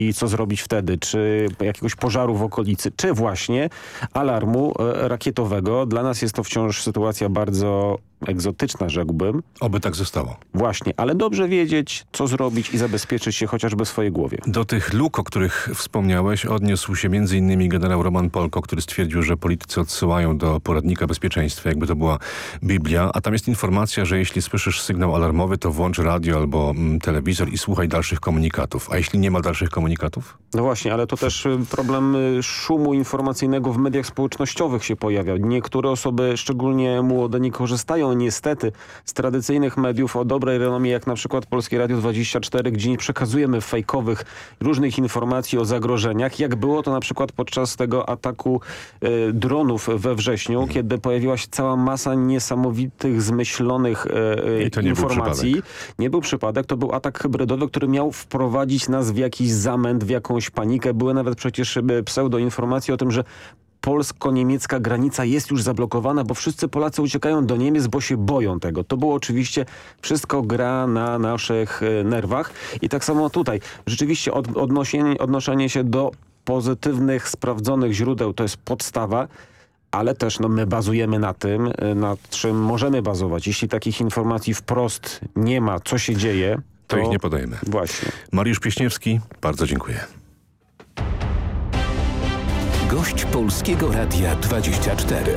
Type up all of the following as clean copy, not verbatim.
i co zrobić wtedy, czy jakiegoś pożaru w okolicy, czy właśnie alarmu rakietowego. Dla nas jest to wciąż sytuacja bardzo egzotyczna, rzekłbym. Oby tak zostało. Właśnie, ale dobrze wiedzieć, co zrobić i zabezpieczyć się chociażby w swojej głowie. Do tych luk, o których wspomniałeś, odniósł się m.in. generał Roman Polko, który stwierdził, że politycy odsyłają do poradnika bezpieczeństwa, jakby to była Biblia, a tam jest informacja, że jeśli słyszysz sygnał alarmowy, to włącz radio albo telewizor i słuchaj dalszych komunikatów. A jeśli nie ma dalszych komunikatów? No właśnie, ale to też problem szumu informacyjnego w mediach społecznościowych się pojawia. Niektóre osoby, szczególnie młode, nie korzystają niestety z tradycyjnych mediów o dobrej renomie, jak na przykład Polskie Radio 24, gdzie nie przekazujemy fejkowych różnych informacji o zagrożeniach, jak było to na przykład podczas tego ataku dronów we wrześniu, kiedy pojawiła się cała masa niesamowitych, zmyślonych informacji. Nie był przypadek, to był atak hybrydowy, który miał wprowadzić nas w jakiś zamęt, w jakąś panikę. Były nawet przecież pseudoinformacje o tym, że polsko-niemiecka granica jest już zablokowana, bo wszyscy Polacy uciekają do Niemiec, bo się boją tego. To było oczywiście wszystko gra na naszych nerwach. I tak samo tutaj. Rzeczywiście odnoszenie się do pozytywnych, sprawdzonych źródeł to jest podstawa, ale też my bazujemy na tym, nad czym możemy bazować. Jeśli takich informacji wprost nie ma, co się dzieje, to ich nie podajemy. Właśnie. Mariusz Pieśniewski, bardzo dziękuję. Gość Polskiego Radia 24.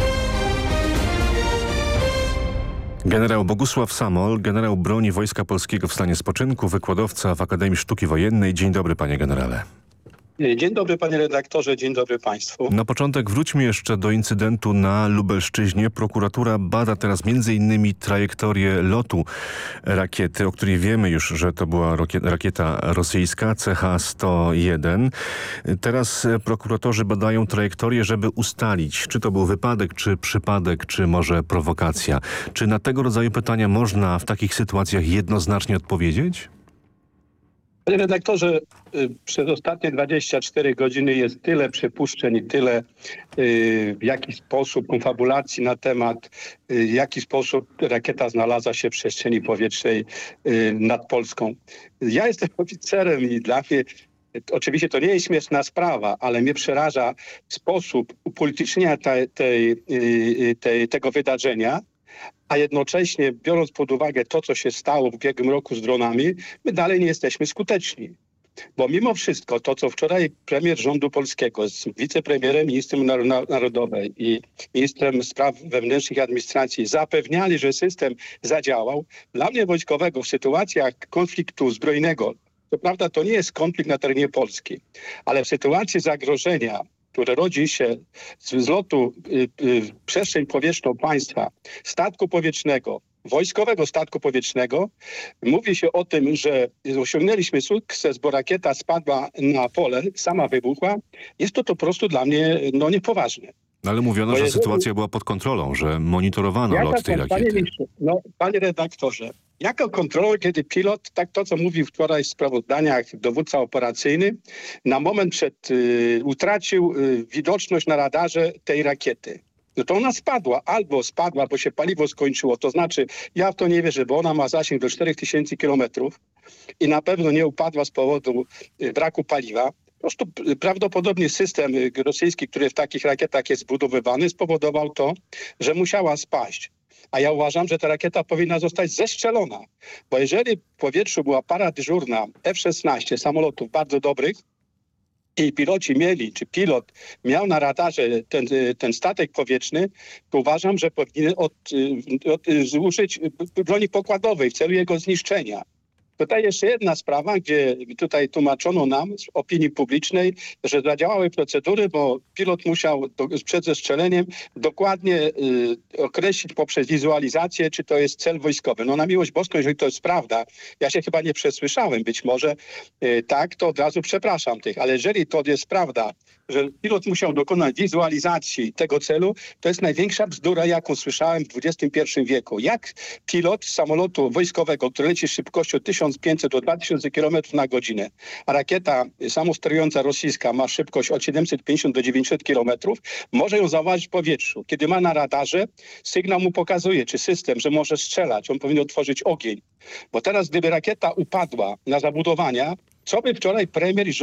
Generał Bogusław Samol, generał broni Wojska Polskiego w stanie spoczynku, wykładowca w Akademii Sztuki Wojennej. Dzień dobry, panie generale. Dzień dobry, panie redaktorze, dzień dobry państwu. Na początek wróćmy jeszcze do incydentu na Lubelszczyźnie. Prokuratura bada teraz m.in. trajektorię lotu rakiety, o której wiemy już, że to była rakieta rosyjska CH-101. Teraz prokuratorzy badają trajektorię, żeby ustalić, czy to był wypadek, czy przypadek, czy może prowokacja. Czy na tego rodzaju pytania można w takich sytuacjach jednoznacznie odpowiedzieć? Panie redaktorze, przez ostatnie 24 godziny jest tyle przypuszczeń i tyle w jaki sposób konfabulacji na temat, w jaki sposób rakieta znalazła się w przestrzeni powietrznej nad Polską. Ja jestem oficerem i dla mnie oczywiście to nie jest śmieszna sprawa, ale mnie przeraża sposób upolitycznienia tego wydarzenia. A jednocześnie, biorąc pod uwagę to, co się stało w ubiegłym roku z dronami, my dalej nie jesteśmy skuteczni. Bo mimo wszystko to, co wczoraj premier rządu polskiego z wicepremierem, ministrem narodowej i ministrem spraw wewnętrznych i administracji zapewniali, że system zadziałał, dla mnie wojskowego w sytuacjach konfliktu zbrojnego, to prawda, to nie jest konflikt na terenie Polski, ale w sytuacji zagrożenia, które rodzi się z lotu w przestrzeń powietrzną państwa, statku powietrznego, wojskowego statku powietrznego, mówi się o tym, że osiągnęliśmy sukces, bo rakieta spadła na pole, sama wybuchła. Jest to po prostu dla mnie niepoważne. Ale mówiono, że sytuacja była pod kontrolą, że monitorowano lot tej rakiety. Panie redaktorze, jaka kontrola, kiedy pilot, tak to co mówił wczoraj w sprawozdaniach dowódca operacyjny, na moment utracił widoczność na radarze tej rakiety. No to ona spadła, albo spadła, bo się paliwo skończyło, to znaczy ja w to nie wierzę, bo ona ma zasięg do 4000 kilometrów i na pewno nie upadła z powodu braku paliwa. Po prostu prawdopodobnie system rosyjski, który w takich rakietach jest zbudowywany, spowodował to, że musiała spaść. A ja uważam, że ta rakieta powinna zostać zestrzelona, bo jeżeli w powietrzu była para dyżurna F-16 samolotów bardzo dobrych i piloci mieli, czy pilot miał na radarze ten statek powietrzny, to uważam, że powinien użyć broni pokładowej w celu jego zniszczenia. Tutaj jeszcze jedna sprawa, gdzie tutaj tłumaczono nam z opinii publicznej, że zadziałały procedury, bo pilot musiał przed zestrzeleniem dokładnie określić poprzez wizualizację, czy to jest cel wojskowy. No na miłość boską, jeżeli to jest prawda, ja się chyba nie przesłyszałem, być może tak, to od razu przepraszam tych, ale jeżeli to jest prawda, że pilot musiał dokonać wizualizacji tego celu, to jest największa bzdura, jaką słyszałem w XXI wieku. Jak pilot samolotu wojskowego, który leci z szybkością 1500 do 2000 km na godzinę, a rakieta samosterująca rosyjska ma szybkość od 750 do 900 km, może ją zauważyć w powietrzu. Kiedy ma na radarze, sygnał mu pokazuje, czy system, że może strzelać, on powinien otworzyć ogień. Bo teraz, gdyby rakieta upadła na zabudowania, co by wczoraj premier i